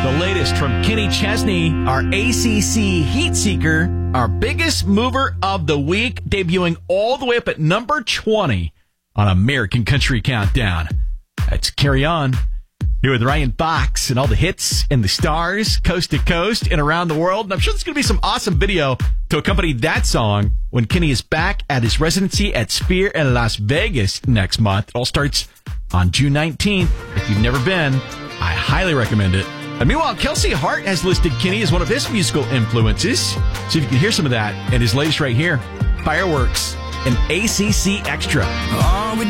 The latest from Kenny Chesney, our ACC heat seeker, our biggest mover of the week, debuting all the way up at number 20 on American Country Countdown. Let's carry on. Here with Ryan Fox and all the hits and the stars, coast to coast and around the world. And I'm sure there's going to be some awesome video to accompany that song when Kenny is back at his residency at Sphere in Las Vegas next month. It all starts on June 19th. If you've never been, I highly recommend it. And meanwhile, Kelsey Hart has listed Kenny as one of his musical influences. See if you can hear some of that in his latest right here, Fireworks, an ACC Extra.